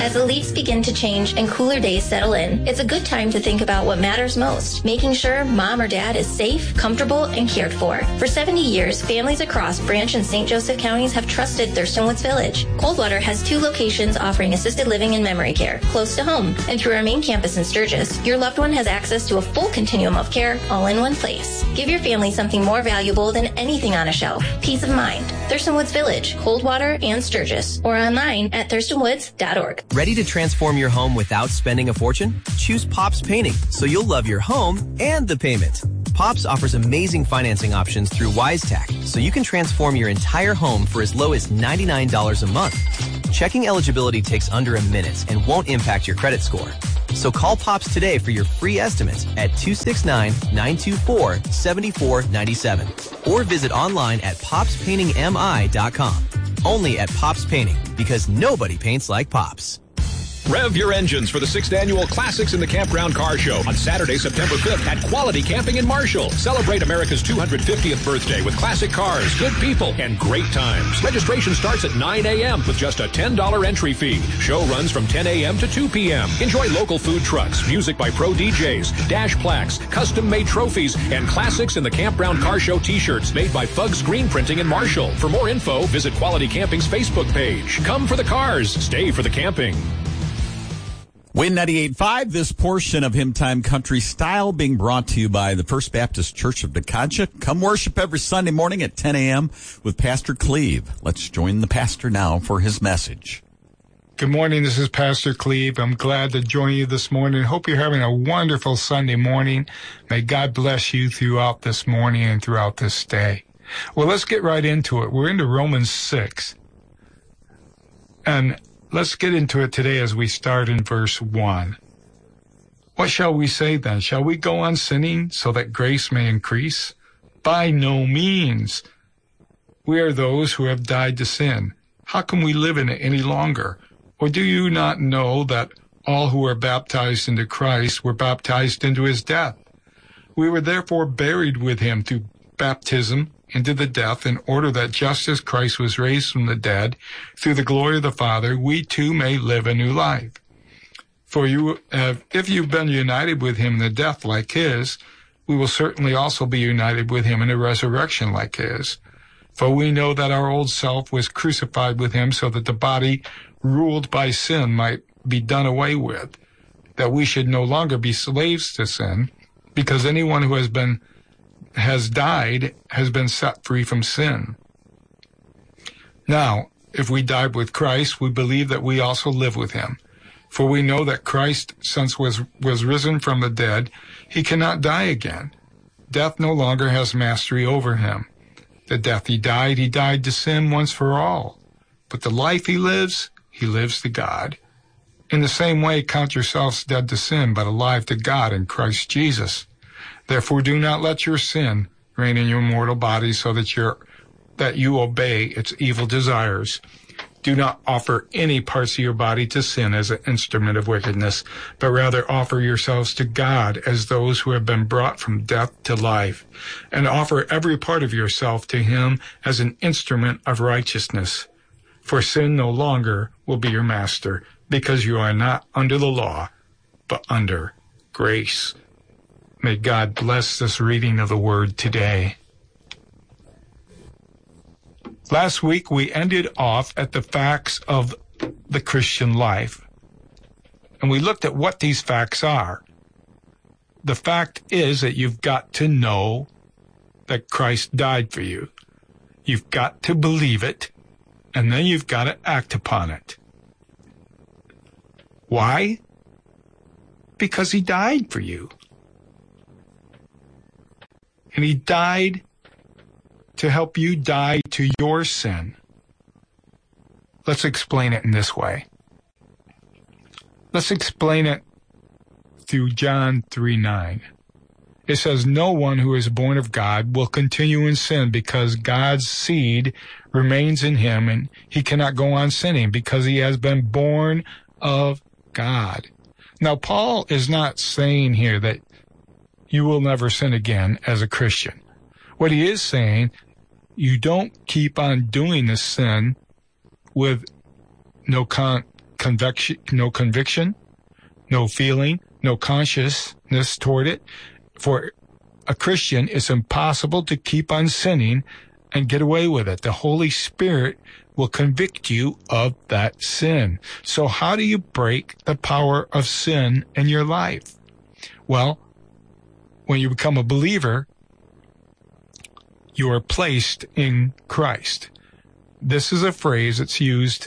As the leaves begin to change and cooler days settle in, it's a good time to think about what matters most, making sure mom or dad is safe, comfortable, and cared for. For 70 years, families across Branch and St. Joseph counties have trusted Thurston Woods Village. Coldwater has 2 locations offering assisted living and memory care, close to home. And through our main campus in Sturgis, your loved one has access to a full continuum of care all in one place. Give your family something more valuable than anything on a shelf. Peace of mind. Thurston Woods Village, Coldwater, and Sturgis, or online at thurstonwoods.org. Ready to transform your home without spending a fortune? Choose Pops Painting, so you'll love your home and the payment. Pops offers amazing financing options through WiseTech, so you can transform your entire home for as low as $99 a month. Checking eligibility takes under a minute and won't impact your credit score. So call Pops today for your free estimate at 269-924-7497 or visit online at popspaintingmi.com. Only at Pops Painting, because nobody paints like Pops. Rev your engines for the 6th Annual Classics in the Campground Car Show on Saturday, September 5th at Quality Camping in Marshall. Celebrate America's 250th birthday with classic cars, good people, and great times. Registration starts at 9 a.m. with just a $10 entry fee. Show runs from 10 a.m. to 2 p.m. Enjoy local food trucks, music by pro DJs, dash plaques, custom-made trophies, and Classics in the Campground Car Show t-shirts made by Fug Screen Printing in Marshall. For more info, visit Quality Camping's Facebook page. Come for the cars, stay for the camping. Win 98.5, this portion of Hymn Time Country Style being brought to you by the First Baptist Church of Deconcha. Come worship every Sunday morning at 10 a.m. with Pastor Cleve. Let's join the pastor now for his message. Good morning, this is Pastor Cleve. I'm glad to join you this morning. Hope you're having a wonderful Sunday morning. May God bless you throughout this morning and throughout this day. Well, let's get right into it. We're into Romans 6. And let's get into it today as we start in verse 1. What shall we say then? Shall we go on sinning so that grace may increase? By no means. We are those who have died to sin. How can we live in it any longer? Or do you not know that all who were baptized into Christ were baptized into his death? We were therefore buried with him through baptism into the death, in order that just as Christ was raised from the dead through the glory of the Father, we too may live a new life. For if you've been united with him in the death like his, we will certainly also be united with him in a resurrection like his. For we know that our old self was crucified with him so that the body ruled by sin might be done away with, that we should no longer be slaves to sin, because anyone who has died has been set free from sin. Now, if we died with Christ, we believe that we also live with him. For we know that Christ, since was risen from the dead, he cannot die again. Death no longer has mastery over him. The death he died to sin once for all. But the life he lives to God. In the same way, count yourselves dead to sin, but alive to God in Christ Jesus. Therefore, do not let your sin reign in your mortal body so that you obey its evil desires. Do not offer any parts of your body to sin as an instrument of wickedness, but rather offer yourselves to God as those who have been brought from death to life, and offer every part of yourself to him as an instrument of righteousness. For sin no longer will be your master, because you are not under the law, but under grace. May God bless this reading of the Word today. Last week, we ended off at the facts of the Christian life. And we looked at what these facts are. The fact is that you've got to know that Christ died for you. You've got to believe it, and then you've got to act upon it. Why? Because he died for you. And he died to help you die to your sin. Let's explain it in this way. Let's explain it through John 3:9. It says, no one who is born of God will continue in sin because God's seed remains in him, and he cannot go on sinning because he has been born of God. Now, Paul is not saying here that you will never sin again as a Christian. What he is saying, you don't keep on doing this sin with no conviction, no feeling, no consciousness toward it. For a Christian, it's impossible to keep on sinning and get away with it. The Holy Spirit will convict you of that sin. So how do you break the power of sin in your life? Well, when you become a believer, you are placed in Christ. This is a phrase that's used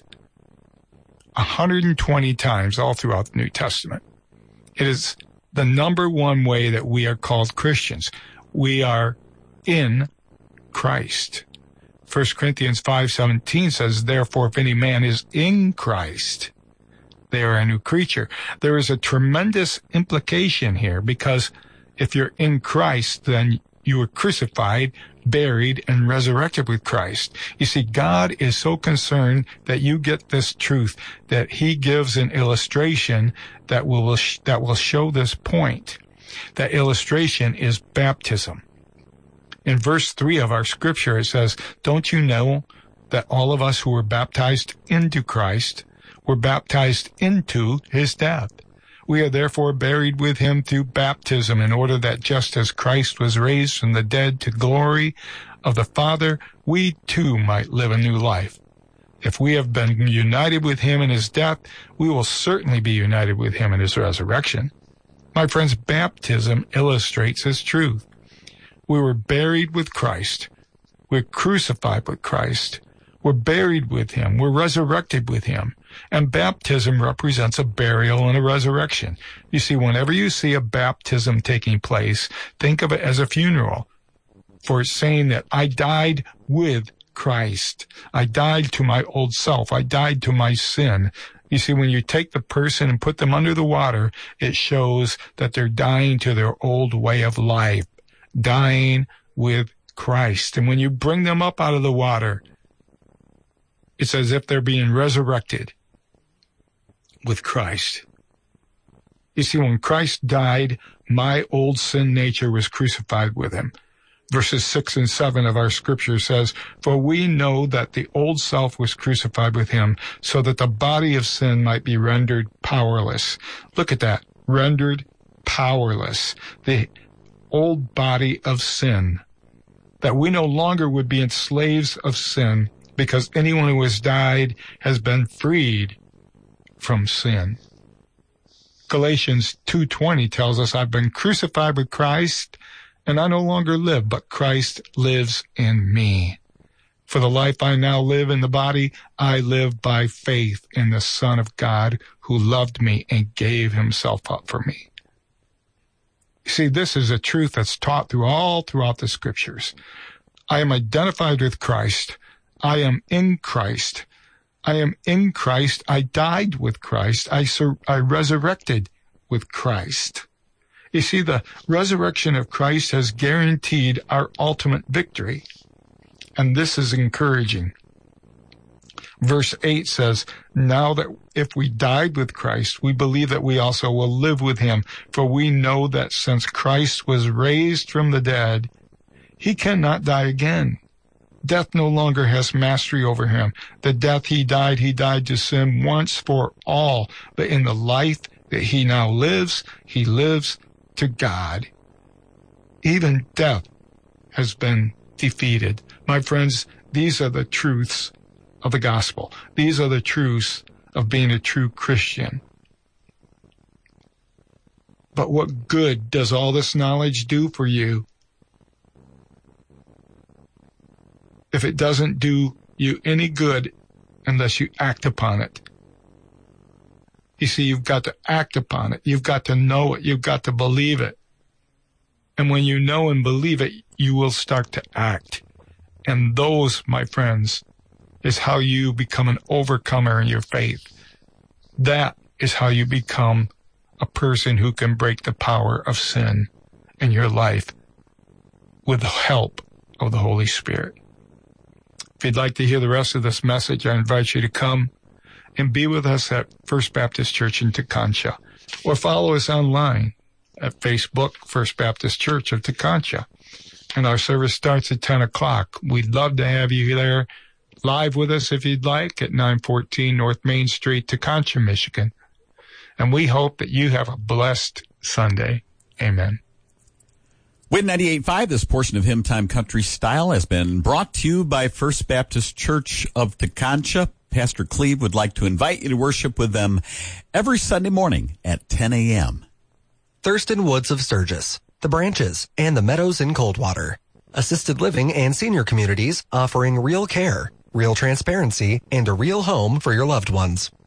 120 times all throughout the New Testament. It is the number one way that we are called Christians. We are in Christ. 1 Corinthians 5:17 says, therefore, if any man is in Christ, they are a new creature. There is a tremendous implication here, because if you're in Christ, then you were crucified, buried, and resurrected with Christ. You see, God is so concerned that you get this truth, that he gives an illustration that will show this point. That illustration is baptism. In verse 3 of our scripture, it says, don't you know that all of us who were baptized into Christ were baptized into his death? We are therefore buried with him through baptism, in order that just as Christ was raised from the dead to glory of the Father, we too might live a new life. If we have been united with him in his death, we will certainly be united with him in his resurrection. My friends, baptism illustrates this truth. We were buried with Christ. We're crucified with Christ. We're buried with him. We're resurrected with him. And baptism represents a burial and a resurrection. You see, whenever you see a baptism taking place, think of it as a funeral, for saying that I died with Christ. I died to my old self. I died to my sin. You see, when you take the person and put them under the water, it shows that they're dying to their old way of life, dying with Christ. And when you bring them up out of the water, it's as if they're being resurrected with Christ. You see, when Christ died, my old sin nature was crucified with him. Verses 6 and 7 of our scripture says, for we know that the old self was crucified with him, so that the body of sin might be rendered powerless. Look at that, rendered powerless. The old body of sin, that we no longer would be slaves of sin, because anyone who has died has been freed from sin. Galatians 2:20 tells us, I've been crucified with Christ, and I no longer live, but Christ lives in me. For the life I now live in the body, I live by faith in the Son of God, who loved me and gave himself up for me. You see, this is a truth that's taught throughout the scriptures. I am identified with Christ. I am in Christ. I am in Christ. I died with Christ. I resurrected with Christ. You see, the resurrection of Christ has guaranteed our ultimate victory. And this is encouraging. Verse 8 says, now that if we died with Christ, we believe that we also will live with him. For we know that since Christ was raised from the dead, he cannot die again. Death no longer has mastery over him. The death he died to sin once for all. But in the life that he now lives, he lives to God. Even death has been defeated. My friends, these are the truths of the gospel. These are the truths of being a true Christian. But what good does all this knowledge do for you if it doesn't do you any good unless you act upon it? You see, you've got to act upon it. You've got to know it. You've got to believe it. And when you know and believe it, you will start to act. And those, my friends, is how you become an overcomer in your faith. That is how you become a person who can break the power of sin in your life with the help of the Holy Spirit. If you'd like to hear the rest of this message, I invite you to come and be with us at First Baptist Church in Tekonsha, or follow us online at Facebook, First Baptist Church of Tekonsha. And our service starts at 10 o'clock. We'd love to have you there. live with us if you'd like at 914 North Main Street, Tekonsha, Michigan. And we hope that you have a blessed Sunday. Amen. Win 98.5, this portion of Hymn Time Country Style has been brought to you by First Baptist Church of Tekonsha. Pastor Cleve would like to invite you to worship with them every Sunday morning at 10 a.m. Thurston Woods of Sturgis, The Branches, and the Meadows in Coldwater. Assisted living and senior communities offering real care, real transparency, and a real home for your loved ones.